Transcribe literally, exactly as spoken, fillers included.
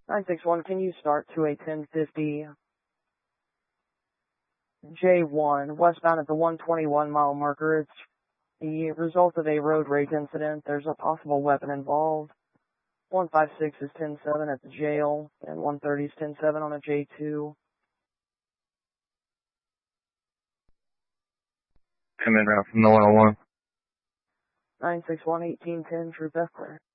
nine six one, can you start to a ten fifty J one, westbound at the one twenty-one mile marker? It's the result of a road rage incident. There's a possible weapon involved. one five six is ten seven at the jail, and one thirty is ten seven on a J two. Come in route from the one oh one. nine six one, eighteen ten, Troop F clear.